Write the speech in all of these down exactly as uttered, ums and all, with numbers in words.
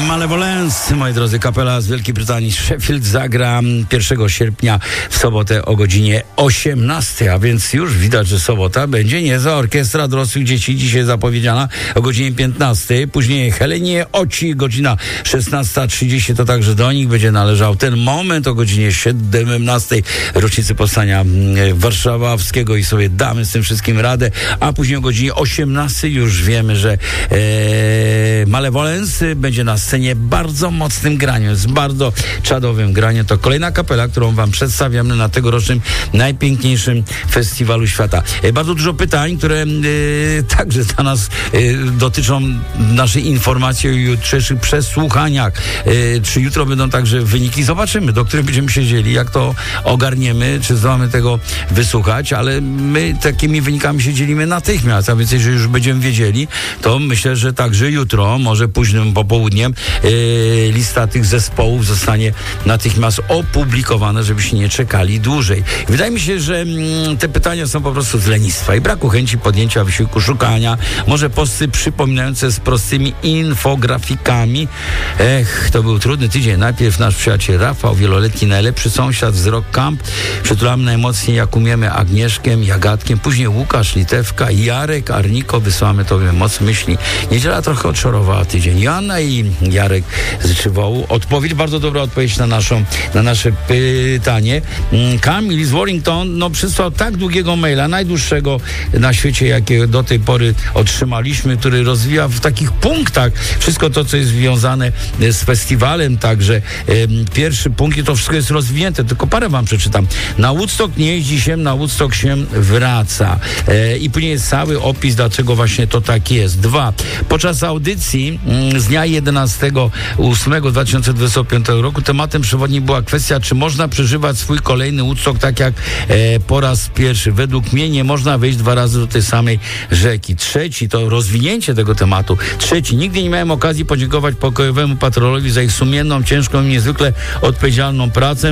Malevolence, moi drodzy, kapela z Wielkiej Brytanii, Sheffield, zagra pierwszego sierpnia w sobotę o godzinie osiemnastej, a więc już widać, że sobota będzie niezła. Orkiestra dorosłych dzieci dzisiaj zapowiedziana o godzinie piętnastej, później Helenie Oci, godzina szesnasta trzydzieści, to także do nich będzie należał ten moment o godzinie siedemnastej, rocznicy powstania warszawskiego, i sobie damy z tym wszystkim radę, a później o godzinie osiemnastej już wiemy, że e, Malevolence będzie na scenie bardzo mocnym graniu, z bardzo czadowym graniem. To kolejna kapela, którą wam przedstawiamy na tegorocznym najpiękniejszym festiwalu świata. E, bardzo dużo pytań, które e, także dla nas e, dotyczą naszej informacji o jutrzejszych przesłuchaniach. E, czy jutro będą także wyniki? Zobaczymy, do których będziemy siedzieli, jak to ogarniemy, czy zdołamy tego wysłuchać, ale my takimi wynikami się dzielimy natychmiast, a więc jeżeli już będziemy wiedzieli, to myślę, że także jutro, może późnym popołudniem, yy, lista tych zespołów zostanie natychmiast opublikowana, żebyście nie czekali dłużej. Wydaje mi się, że mm, te pytania są po prostu z lenistwa i braku chęci podjęcia wysiłku szukania. Może posty przypominające z prostymi infografikami. Ech, to był trudny tydzień. Najpierw nasz przyjaciel Rafał, wieloletni najlepszy sąsiad z Rock Camp. Przytulamy najmocniej, jak umiemy, Agnieszkiem, Jagatkiem, później Łukasz, Litewka, Jarek, Arniko, wysyłamy tobie moc myśli. Niedziela trochę odszorowała tydzień. Joanna i Jarek z Czywołu. Odpowiedź, bardzo dobra odpowiedź na naszą, na nasze pytanie. Kamil z Warrington, no przysłał tak długiego maila, najdłuższego na świecie, jakie do tej pory otrzymaliśmy, który rozwija w takich punktach wszystko to, co jest związane z festiwalem, także e, pierwszy punkt, i to wszystko jest rozwinięte, tylko parę wam przeczytam. Na Woodstock nie jeździ się, na Woodstock się wraca. E, I później jest cały opis, dlaczego właśnie to tak jest. Dwa. Podczas audycji mm, z dnia jedenastego ósmego dwa tysiące dwudziestego piątego roku tematem przewodnim była kwestia, czy można przeżywać swój kolejny Woodstock tak jak e, po raz pierwszy. Według mnie nie można wejść dwa razy do tej samej rzeki. Trzeci, to rozwinięcie tego tematu. Trzeci, nigdy nie miałem okazji podziękować pokojowemu patrolowi za ich sumienną, ciężką i niezwykle odpowiedzialną pracę.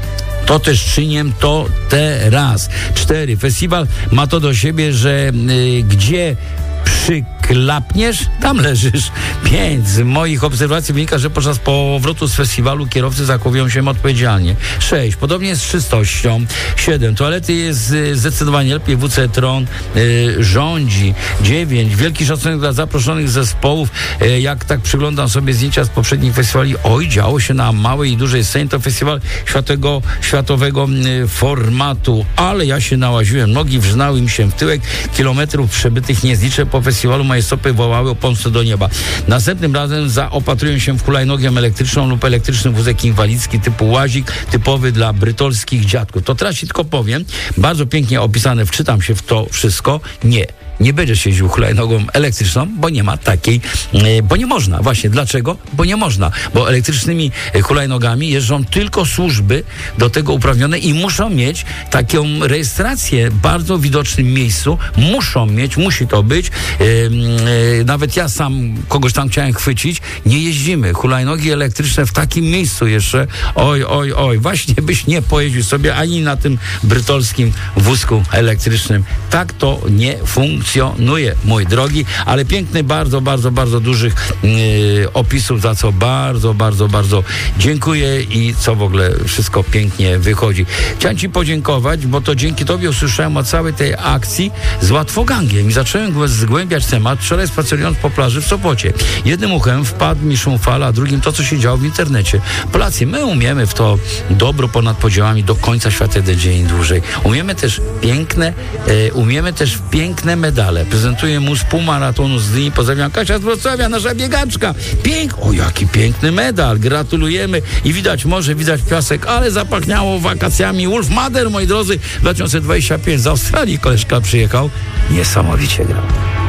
To też czynię to teraz. Cztery. Festiwal ma to do siebie, że y, gdzie przyklapniesz, tam leżysz. Pięć. Z moich obserwacji wynika, że podczas powrotu z festiwalu kierowcy zachowują się odpowiedzialnie. Sześć. Podobnie jest z czystością. Siedem. Toalety jest y, zdecydowanie lepiej. W C Tron y, rządzi. Dziewięć. Wielki szacunek dla zaproszonych zespołów. Y, jak tak przyglądam sobie zdjęcia z poprzednich festiwali, oj, działo się na małej i dużej scenie. To festiwal światowego, światowego y, formatu. Ale ja się nałaziłem. Nogi wrzynały mi się w tyłek. Kilometrów przebytych nie zliczę. Po festiwalu moje stopy wołały o pomstę do nieba. Następnym razem zaopatruję się w hulajnogę elektryczną lub elektryczny wózek inwalidzki typu łazik, typowy dla brytolskich dziadków. To teraz ci tylko powiem, bardzo pięknie opisane, wczytam się w to wszystko. Nie. Nie będziesz jeździł hulajnogą elektryczną, bo nie ma takiej, e, bo nie można. Właśnie dlaczego? Bo nie można. Bo elektrycznymi hulajnogami jeżdżą tylko służby do tego uprawnione i muszą mieć taką rejestrację w bardzo widocznym miejscu. Muszą mieć, musi to być. E, e, nawet ja sam kogoś tam chciałem chwycić. Nie jeździmy. Hulajnogi elektryczne w takim miejscu jeszcze. Oj, oj, oj. Właśnie byś nie pojeździł sobie ani na tym brytolskim wózku elektrycznym. Tak to nie funkcjonuje. Funkcjonuje, mój drogi, ale piękny, bardzo, bardzo, bardzo dużych yy, opisów, za co bardzo, bardzo, bardzo dziękuję i co w ogóle wszystko pięknie wychodzi. Chciałem ci podziękować, bo to dzięki tobie usłyszałem o całej tej akcji z łatwogangiem i zacząłem zgłębiać temat wczoraj spacerując po plaży w Sopocie. Jednym uchem wpadł mi szum fal, a drugim to, co się działo w internecie. Polacy, my umiemy w to dobro ponad podziałami do końca świata jeden dzień dłużej. Umiemy też piękne, yy, umiemy też piękne medale. Prezentuję mu z półmaratonu z Gdyni. Pozdrawiam, Kasia z Wrocławia, nasza biegaczka. Pięk, o jaki piękny medal. Gratulujemy. I widać morze, widać piasek, ale zapachniało wakacjami. Wolf Mother, moi drodzy, dwa tysiące dwudziesty piąty z Australii koleżka przyjechał. Niesamowicie grał.